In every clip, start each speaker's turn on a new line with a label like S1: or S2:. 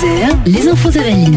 S1: 10h, les infos Avaline.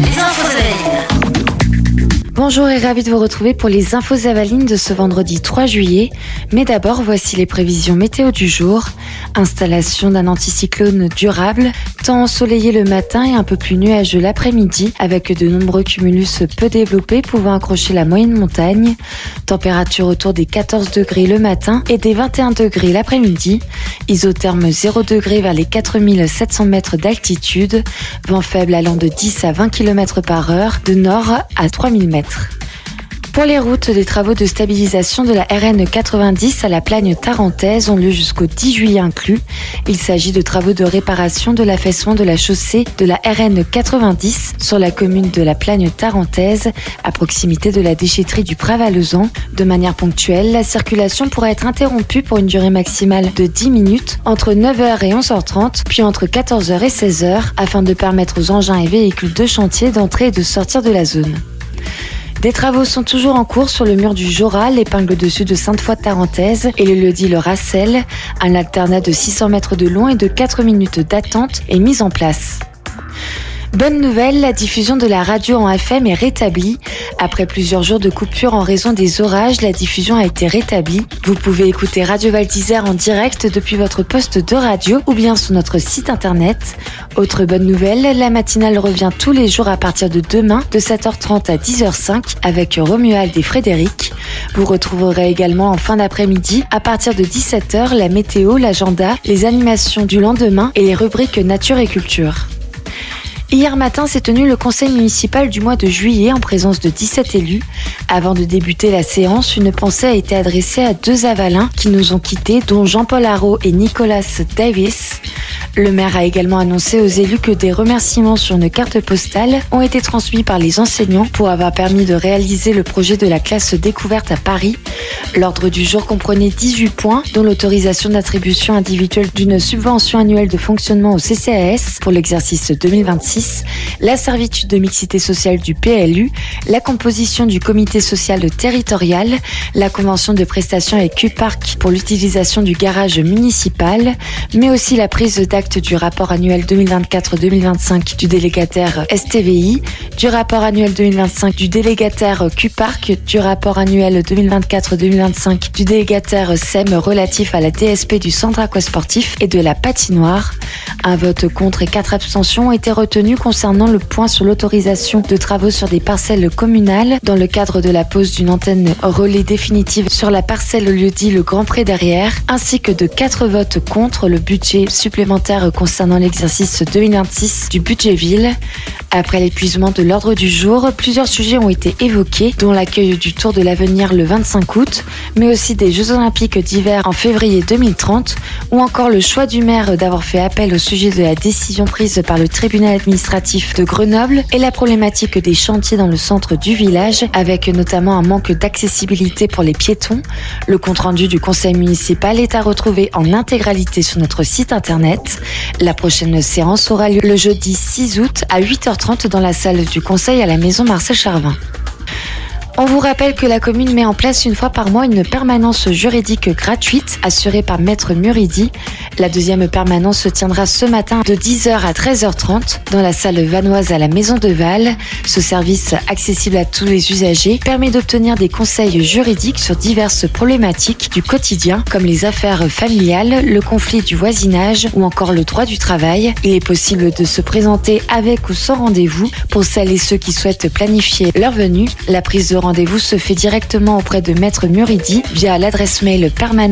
S2: Bonjour et ravi de vous retrouver pour les infos Avaline de ce vendredi 3 juillet. Mais d'abord, voici les prévisions météo du jour. Installation d'un anticyclone durable, temps ensoleillé le matin et un peu plus nuageux l'après-midi, avec de nombreux cumulus peu développés pouvant accrocher la moyenne montagne. Température autour des 14 degrés le matin et des 21 degrés l'après-midi. Isotherme 0 degrés vers les 4700 mètres d'altitude. Vent faible allant de 10 à 20 km par heure, de nord à 3000 mètres. Pour les routes, des travaux de stabilisation de la RN 90 à la Plagne tarentaise ont lieu jusqu'au 10 juillet inclus. Il s'agit de travaux de réparation de l'affaissement de la chaussée de la RN 90 sur la commune de la Plagne tarentaise, à proximité de la déchetterie du Prat-Valezan. De manière ponctuelle, la circulation pourra être interrompue pour une durée maximale de 10 minutes entre 9h et 11h30, puis entre 14h et 16h, afin de permettre aux engins et véhicules de chantier d'entrer et de sortir de la zone. Des travaux sont toujours en cours sur le mur du Jorat, l'épingle dessus de Sainte-Foy-Tarentaise et le lieu-dit le Racel. Un alternat de 600 mètres de long et de 4 minutes d'attente est mis en place. Bonne nouvelle, la diffusion de la radio en FM est rétablie. Après plusieurs jours de coupure en raison des orages, la diffusion a été rétablie. Vous pouvez écouter Radio Val d'Isère en direct depuis votre poste de radio ou bien sur notre site internet. Autre bonne nouvelle, la matinale revient tous les jours à partir de demain de 7h30 à 10h05 avec Romuald et Frédéric. Vous retrouverez également en fin d'après-midi à partir de 17h la météo, l'agenda, les animations du lendemain et les rubriques nature et culture. Hier matin s'est tenu le conseil municipal du mois de juillet en présence de 17 élus. Avant de débuter la séance, une pensée a été adressée à deux Avalins qui nous ont quittés, dont Jean-Paul Haraud et Nicolas Davis. Le maire a également annoncé aux élus que des remerciements sur une carte postale ont été transmis par les enseignants pour avoir permis de réaliser le projet de la classe découverte à Paris. L'ordre du jour comprenait 18 points, dont l'autorisation d'attribution individuelle d'une subvention annuelle de fonctionnement au CCAS pour l'exercice 2026, la servitude de mixité sociale du PLU, la composition du comité social territorial, la convention de prestation avec Q-Park pour l'utilisation du garage municipal, mais aussi la prise d'acte du rapport annuel 2024-2025 du délégataire STVI, du rapport annuel 2025 du délégataire Q-Park, du rapport annuel 2024-2025 du délégataire SEM relatif à la DSP du centre aquasportif et de la patinoire. Un vote contre et 4 abstentions ont été retenus concernant le point sur l'autorisation de travaux sur des parcelles communales dans le cadre de la pose d'une antenne relais définitive sur la parcelle lieu-dit le Grand Pré derrière, ainsi que de 4 votes contre le budget supplémentaire concernant l'exercice 2026 du budget ville. Après l'épuisement de l'ordre du jour, plusieurs sujets ont été évoqués, dont l'accueil du Tour de l'Avenir le 25 août, mais aussi des Jeux Olympiques d'hiver en février 2030, ou encore le choix du maire d'avoir fait appel au sujet de la décision prise par le tribunal administratif de Grenoble et la problématique des chantiers dans le centre du village, avec notamment un manque d'accessibilité pour les piétons. Le compte-rendu du conseil municipal est à retrouver en intégralité sur notre site internet. La prochaine séance aura lieu le jeudi 6 août à 8h30 dans la salle du conseil à la maison Marcel Charvin. On vous rappelle que la commune met en place une fois par mois une permanence juridique gratuite assurée par Maître Muridi. La deuxième permanence se tiendra ce matin de 10h à 13h30 dans la salle vanoise à la Maison de Val. Ce service, accessible à tous les usagers, permet d'obtenir des conseils juridiques sur diverses problématiques du quotidien comme les affaires familiales, le conflit du voisinage ou encore le droit du travail. Il est possible de se présenter avec ou sans rendez-vous pour celles et ceux qui souhaitent planifier leur venue. La prise de rendez-vous se fait directement auprès de Maître Muridi via l'adresse mail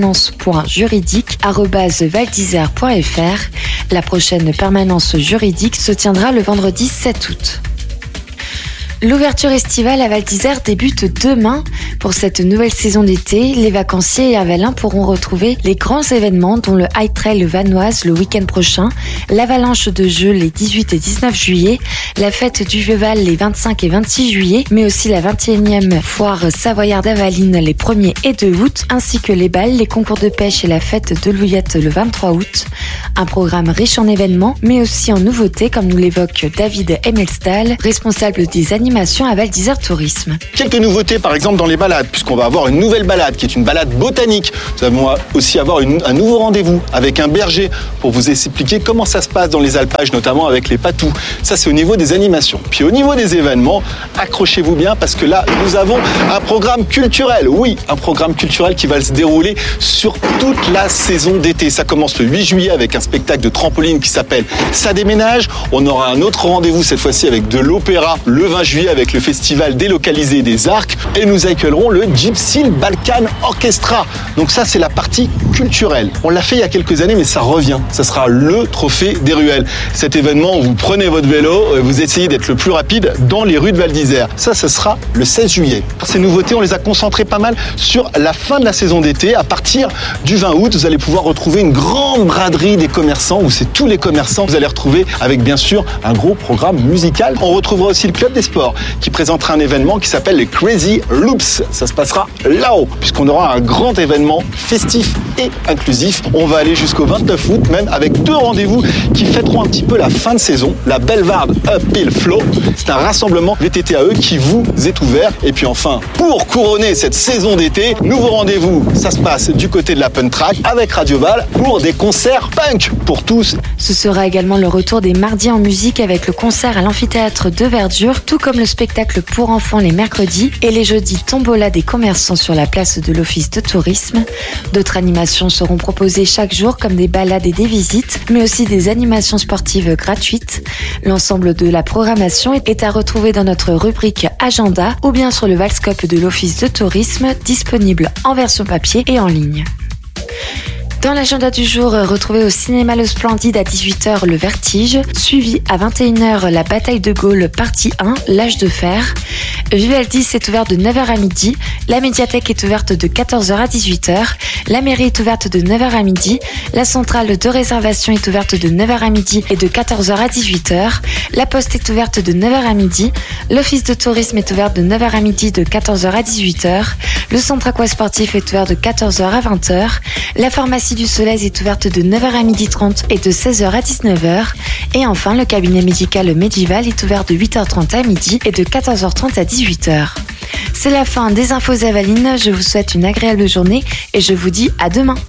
S2: permanence.juridique@valdisère.fr. La prochaine permanence juridique se tiendra le vendredi 7 août. L'ouverture estivale à Val d'Isère débute demain. Pour cette nouvelle saison d'été, les vacanciers et avalins pourront retrouver les grands événements dont le High Trail vanoise le week-end prochain, l'avalanche de jeux les 18 et 19 juillet, la fête du Vieux-Val les 25 et 26 juillet, mais aussi la 21e foire savoyarde Avaline les 1er et 2 août, ainsi que les balles, les concours de pêche et la fête de l'Ouillette le 23 août. Un programme riche en événements, mais aussi en nouveautés, comme nous l'évoque David Hemmelstal, responsable des animations animations à Val d'Isère Tourisme.
S1: Quelques nouveautés par exemple dans les balades, puisqu'on va avoir une nouvelle balade qui est une balade botanique. Nous allons aussi avoir un nouveau rendez-vous avec un berger pour vous expliquer comment ça se passe dans les alpages, notamment avec les patous. Ça c'est au niveau des animations. Puis au niveau des événements, accrochez-vous bien parce que là nous avons un programme culturel. Oui, un programme culturel qui va se dérouler sur toute la saison d'été. Ça commence le 8 juillet avec un spectacle de trampoline qui s'appelle Ça déménage. On aura un autre rendez-vous cette fois-ci avec de l'opéra le 20 juillet avec le festival délocalisé des Arcs et nous accueillerons le Gypsy Balkan Orchestra. Donc ça c'est la partie culturelle. On l'a fait il y a quelques années mais ça revient. Ça sera le trophée des ruelles. Cet événement où vous prenez votre vélo et vous essayez d'être le plus rapide dans les rues de Val d'Isère. Ça, ce sera le 16 juillet. Ces nouveautés, on les a concentrées pas mal sur la fin de la saison d'été. À partir du 20 août, vous allez pouvoir retrouver une grande braderie des commerçants où c'est tous les commerçants que vous allez retrouver avec bien sûr un gros programme musical. On retrouvera aussi le Club des Sports qui présentera un événement qui s'appelle les Crazy Loops. Ça se passera là-haut puisqu'on aura un grand événement festif et inclusif. On va aller jusqu'au 29 août même avec 2 rendez-vous qui fêteront un petit peu la fin de saison. La Bellevarde Uphill Flow. C'est un rassemblement VTTAE qui vous est ouvert. Et puis enfin, pour couronner cette saison d'été, nouveau rendez-vous. Ça se passe du côté de la Punk Track avec Radio Val pour des concerts punk pour tous.
S2: Ce sera également le retour des mardis en musique avec le concert à l'amphithéâtre de Verdure, tout comme le spectacle pour enfants les mercredis et les jeudis tombola des commerçants sur la place de l'Office de tourisme. D'autres animations seront proposées chaque jour comme des balades et des visites, mais aussi des animations sportives gratuites. L'ensemble de la programmation est à retrouver dans notre rubrique Agenda ou bien sur le Valscope de l'Office de tourisme, disponible en version papier et en ligne. Dans l'agenda du jour, retrouvez au cinéma Le Splendide à 18h Le Vertige, suivi à 21h La Bataille de Gaulle partie 1, L'Âge de Fer. Vivaldi est ouvert de 9h à midi, la médiathèque est ouverte de 14h à 18h, la mairie est ouverte de 9h à midi, la centrale de réservation est ouverte de 9h à midi et de 14h à 18h, la poste est ouverte de 9h à midi, l'office de tourisme est ouvert de 9h à midi de 14h à 18h, le centre aquasportif est ouvert de 14h à 20h, la pharmacie du Soleil est ouverte de 9h à 12h30 et de 16h à 19h. Et enfin, le cabinet médical Medival est ouvert de 8h30 à midi et de 14h30 à 18h. C'est la fin des infos Avalines. Je vous souhaite une agréable journée et je vous dis à demain.